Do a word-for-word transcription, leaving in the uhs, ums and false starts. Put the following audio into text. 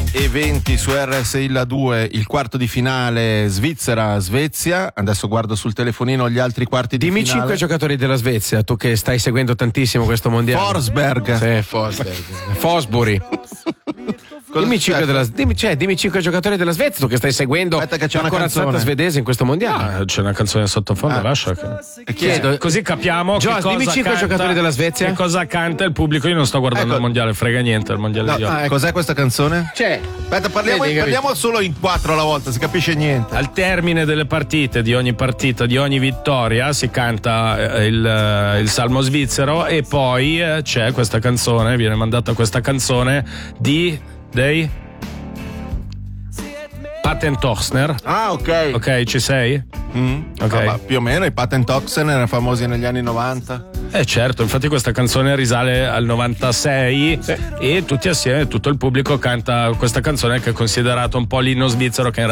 e venti su R S I la due, il quarto di finale Svizzera-Svezia. Adesso guardo sul telefonino gli altri quarti di Dimmi finale. cinque giocatori della Svezia, tu che stai seguendo tantissimo questo mondiale. Forsberg. Sì, Forsberg. Fosbury. Dimmi cinque, della, dimmi, cioè, dimmi cinque giocatori della Svezia, tu che stai seguendo Aspetta che c'è la una corazzata canzone svedese in questo mondiale. Ah, c'è una canzone sottofondo, Ah. lascia che... Chiedo, Così capiamo Gios, che cosa dimmi cinque canta, giocatori della Svezia. che cosa canta il pubblico. Io non sto guardando Ecco. il mondiale, frega niente il mondiale No, di oggi. ah, cos'è questa canzone? c'è. Aspetta, parliamo, Vedi, parliamo solo in quattro alla volta, si capisce niente. Al termine delle partite, di ogni partita, di ogni vittoria, si canta eh, il, eh, il salmo svizzero e poi eh, c'è questa canzone, viene mandata questa canzone di dei Patent Ochsner. Ah, ok. Ok, ci sei? Mm. Ok. Ah, ma più o meno i Patent Ochsen erano famosi negli anni novanta. Eh certo, infatti questa canzone risale al novantasei e tutti assieme, tutto il pubblico canta questa canzone che è considerata un po' l'inno svizzero, che in